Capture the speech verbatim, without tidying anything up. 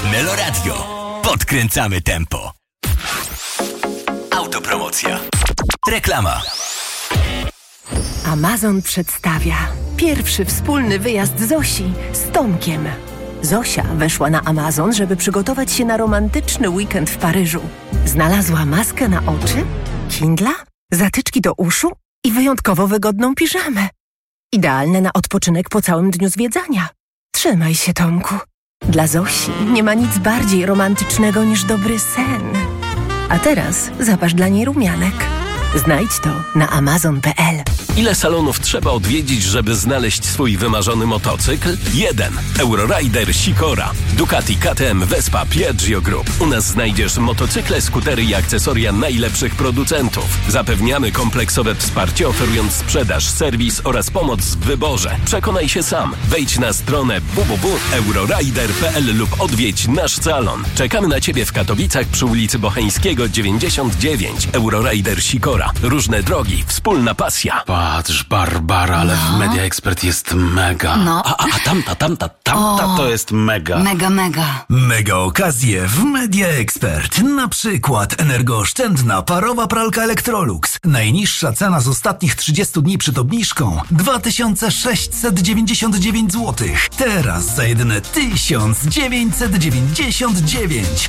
Meloradio. Podkręcamy tempo. Autopromocja. Reklama. Amazon przedstawia pierwszy wspólny wyjazd Zosi z Tomkiem. Zosia weszła na Amazon, żeby przygotować się na romantyczny weekend w Paryżu. Znalazła maskę na oczy, Kindla, zatyczki do uszu i wyjątkowo wygodną piżamę. Idealne na odpoczynek po całym dniu zwiedzania. Trzymaj się, Tomku. Dla Zosi nie ma nic bardziej romantycznego niż dobry sen. A teraz zapasz dla niej rumianek. Znajdź to na amazon kropka p l. Ile salonów trzeba odwiedzić, żeby znaleźć swój wymarzony motocykl? Jeden. Eurorider Sikora. Ducati, K T M, Vespa, Piaggio Group. U nas znajdziesz motocykle, skutery i akcesoria najlepszych producentów. Zapewniamy kompleksowe wsparcie, oferując sprzedaż, serwis oraz pomoc w wyborze. Przekonaj się sam. Wejdź na stronę w w w kropka eurorider kropka p l lub odwiedź nasz salon. Czekamy na Ciebie w Katowicach przy ulicy Bocheńskiego dziewięćdziesiąt dziewięć. Eurorider Sikora. Różne drogi, wspólna pasja. Patrz, Barbara, ale no. w Media Expert jest mega. No. A, a, a tamta, tamta, tamta O, to jest mega. Mega, mega. Mega okazje w Media Expert. Na przykład energooszczędna parowa pralka Electrolux. Najniższa cena z ostatnich trzydziestu dni przed obniżką dwa tysiące sześćset dziewięćdziesiąt dziewięć złotych. Teraz za jedyne tysiąc dziewięćset dziewięćdziesiąt dziewięć.